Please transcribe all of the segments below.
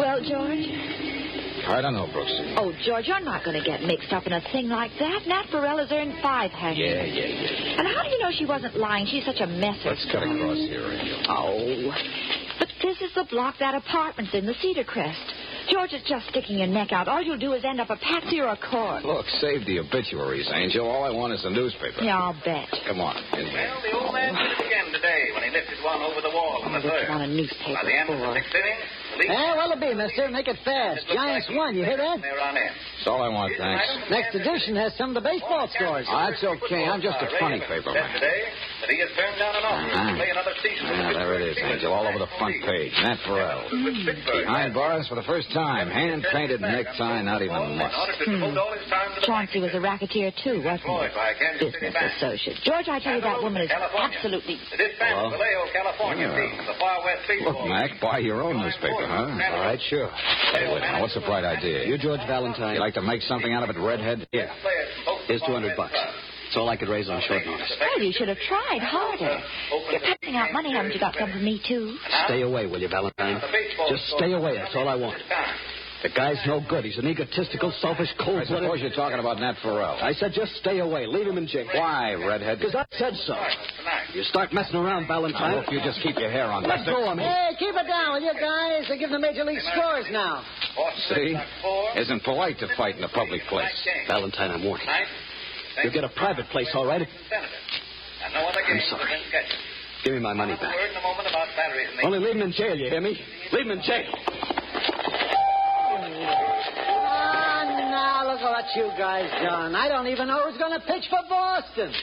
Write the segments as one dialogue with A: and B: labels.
A: Well, George?
B: I don't know, Brooks.
A: Oh, George, you're not going to get mixed up in a thing like that. Nat Farrell has earned 5, hasn't he?
B: Yeah.
A: And how do you know she wasn't lying? She's such a messer.
B: Let's cut across here, Angel.
A: Oh. But this is the block that apartment's in, the Cedar Crest. George is just sticking your neck out. All you'll do is end up a patsy or a court.
B: Look, save the obituaries, Angel. All I want is the newspaper.
A: Yeah, I'll bet.
B: Come on. In there.
C: Well, the old man did it again today when he lifted one over the wall in the third.
A: On a newspaper
C: By the end of the 6th inning,
D: what'll it be, mister? Make it fast. Giants won, you hear that?
C: They run in.
B: That's all I want, thanks.
D: Next edition has some of the baseball scores.
B: Oh, that's okay. I'm just a funny paper man.
C: Today, that he has turned down an offer to play another season.
B: There it is, Angel, all over the front page. Nat Farrell. Behind bars for the first time. Hand-painted necktie, not even must.
A: Chauncey was a racketeer, too, wasn't he? Business associate. George, I tell you, that woman is absolutely...
B: Look, Mac, buy your own newspaper, huh?
E: All right, sure.
B: Hey, now, what's the bright idea?
E: You George Valentine?
B: You like to make something out of it, redhead?
E: Yeah. Here's $200. That's all I could raise on short notice.
A: Well, you should have tried harder. You're passing out money. Haven't you got some for me, too?
E: Stay away, will you, Valentine? Just stay away. That's all I want. The guy's no good. He's an egotistical, selfish,
B: I
E: cold-blooded...
B: suppose you're talking about Nat Farrell.
E: I said just stay away. Leave him in jail.
B: Why, redhead?
E: Because I said so. You start messing around, Valentine.
B: Now, look, you just keep your hair on.
E: Let go of me.
D: Hey, keep it down, will you, guys? They give the Major League scores now.
B: See? Isn't polite to fight in a public place.
E: Valentine, I'm warning. You'll get a private place, all right? I'm sorry. Give me my money back. Only leave him in jail, you hear me? Leave him in jail.
D: Now, look at what you guys done. I don't even know who's going to pitch for Boston.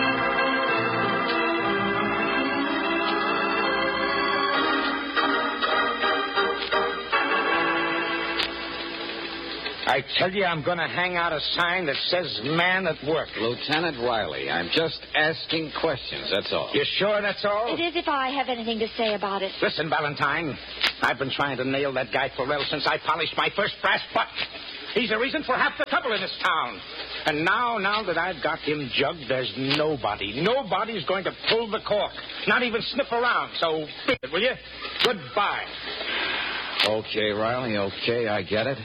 F: I tell you, I'm going to hang out a sign that says man at work.
B: Lieutenant Riley, I'm just asking questions, that's all.
F: You sure that's all?
A: It is if I have anything to say about it.
F: Listen, Valentine, I've been trying to nail that guy Farrell since I polished my first brass button. He's the reason for half the trouble in this town. And now that I've got him jugged, there's nobody's going to pull the cork. Not even sniff around. So, beat it, will you? Goodbye.
B: Okay, Riley, okay, I get it.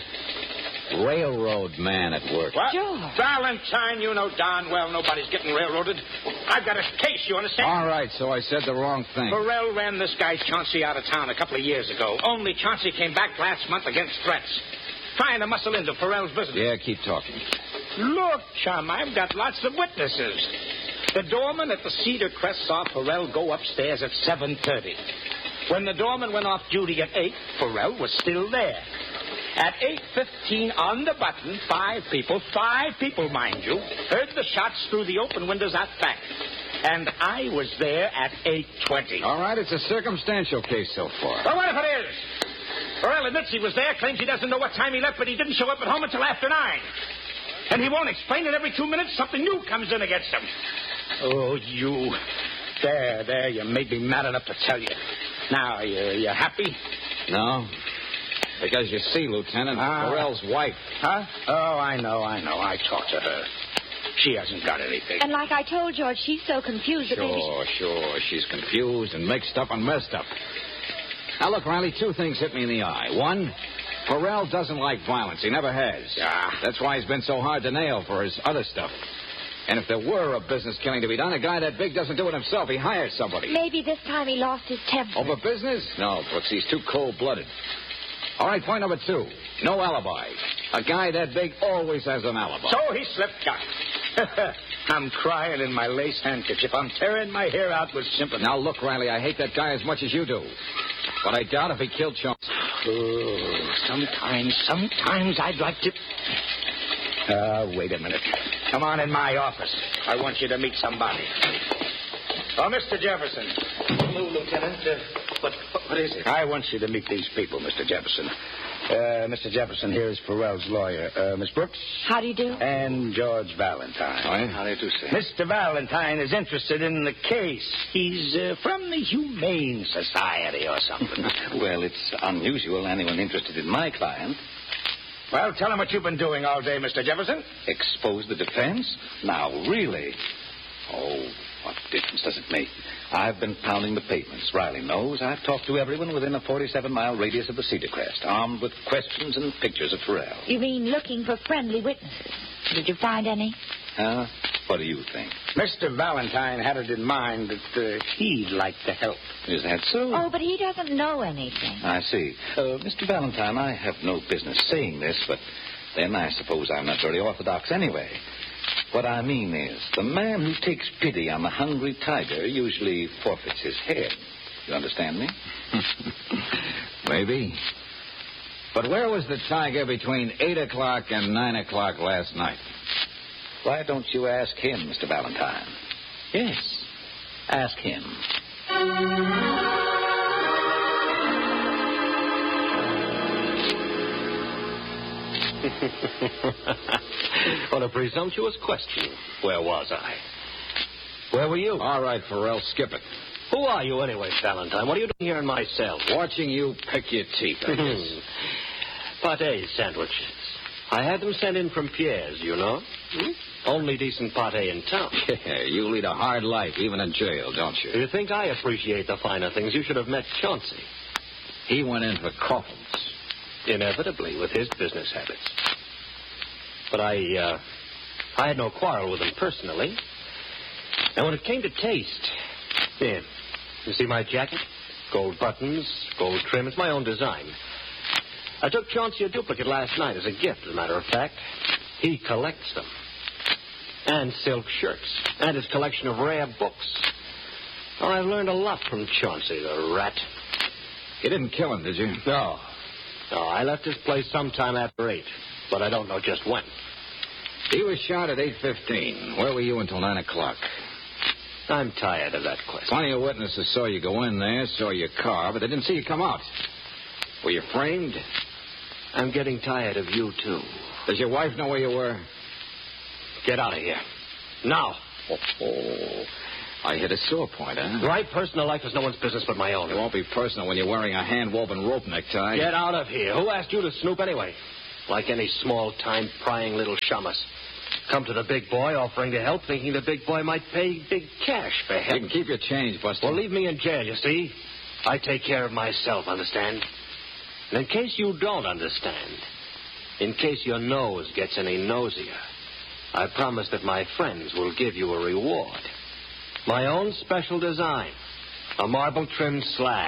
B: Railroad man at work.
F: What?
A: George.
F: Valentine, you know darn well nobody's getting railroaded. I've got a case, you understand?
B: All right, so I said the wrong thing.
F: Farrell ran this guy Chauncey out of town a couple of years ago. Only Chauncey came back last month against threats. Trying to muscle into Farrell's business.
B: Yeah, keep talking.
F: Look, chum, I've got lots of witnesses. The doorman at the Cedar Crest saw Farrell go upstairs at 7:30. When the doorman went off duty at 8, Farrell was still there. At 8:15 on the button, five people, mind you, heard the shots through the open windows out back. And I was there at 8:20.
B: All right, it's a circumstantial case so far.
F: Well, what if it is? Farrell admits he was there, claims he doesn't know what time he left, but he didn't show up at home until after 9. And he won't explain it. Every 2 minutes, something new comes in against him. Oh, you. There, you made me mad enough to tell you. Now, you happy?
B: No. Because you see, Lieutenant, Farrell's wife.
F: Huh? Oh, I know. I talked to her. She hasn't got anything.
A: And like I told George, she's so confused that maybe...
B: Sure. She's confused and mixed up and messed up. Now, look, Riley, 2 things hit me in the eye. 1, Farrell doesn't like violence. He never has.
F: Yeah.
B: That's why he's been so hard to nail for his other stuff. And if there were a business killing to be done, a guy that big doesn't do it himself. He hires somebody.
A: Maybe this time he lost his temper.
B: Over business? No, Brooks, he's too cold-blooded. All right, point number 2. No alibi. A guy that big always has an alibi.
F: So he slipped out. I'm crying in my lace handkerchief. I'm tearing my hair out with sympathy.
B: Now, look, Riley, I hate that guy as much as you do. But I doubt if he killed Chauncey.
F: Oh, sometimes I'd like to... Wait a minute. Come on in my office. I want you to meet somebody. Oh, Mr. Jefferson.
E: Hello, Lieutenant. What is it?
F: I want you to meet these people, Mr. Jefferson. Mr. Jefferson, here is Farrell's lawyer. Miss Brooks?
A: How do you do?
F: And George Valentine.
B: Hi.
E: How do you do, sir?
F: Mr. Valentine is interested in the case. He's from the Humane Society or something.
E: Well, it's unusual anyone interested in my client.
F: Well, tell him what you've been doing all day, Mr. Jefferson.
E: Expose the defense? Now, really?
G: Oh, what difference does it make? I've been pounding the pavements. Riley knows. I've talked to everyone within a 47-mile radius of the Cedar Crest, armed with questions and pictures of Farrell.
A: You mean looking for friendly witnesses? Did you find any?
G: What do you think?
F: Mr. Valentine had it in mind that he'd like to help.
G: Is that so?
A: Oh, but he doesn't know anything.
G: I see. Mr. Valentine, I have no business saying this, but then I suppose I'm not very orthodox anyway. What I mean is, the man who takes pity on the hungry tiger usually forfeits his head. You understand me?
B: Maybe. But where was the tiger between 8 o'clock and 9 o'clock last night?
G: Why don't you ask him, Mr. Valentine? Yes, ask him.
E: What a presumptuous question. Where was I? Where were you?
B: All right, Farrell, skip it.
E: Who are you anyway, Valentine? What are you doing here in my cell?
B: Watching you pick your teeth, I guess.
E: Pâté sandwiches. I had them sent in from Pierre's, you know. Only decent pâté in town.
B: Yeah, you lead a hard life, even in jail, don't you?
E: You think I appreciate the finer things? You should have met Chauncey.
B: He went in for coffins.
E: Inevitably, with his business habits. But I had no quarrel with him personally. And when it came to taste, here, you see my jacket? Gold buttons, gold trim. It's my own design. I took Chauncey a duplicate last night as a gift, as a matter of fact. He collects them. And silk shirts. And his collection of rare books. Oh, I've learned a lot from Chauncey, the rat.
B: You didn't kill him, did you?
E: No. No, I left his place sometime after 8. But I don't know just when.
B: He was shot at 8:15. Where were you until 9 o'clock?
E: I'm tired of that question.
B: Plenty of witnesses saw you go in there, saw your car, but they didn't see you come out. Were you framed?
E: I'm getting tired of you, too.
B: Does your wife know where you were?
E: Get out of here. Now.
B: Oh. I hit a sore point, huh?
E: My personal life is no one's business but my own.
B: It won't be personal when you're wearing a hand-woven rope necktie.
E: Get out of here. Who asked you to snoop anyway? Like any small-time prying little shamus. Come to the big boy offering to help, thinking the big boy might pay big cash for help.
B: You can keep your change, Buster.
E: Well, leave me in jail, you see. I take care of myself, understand? And in case you don't understand, in case your nose gets any nosier, I promise that my friends will give you a reward. My own special design. A marble-trimmed slab.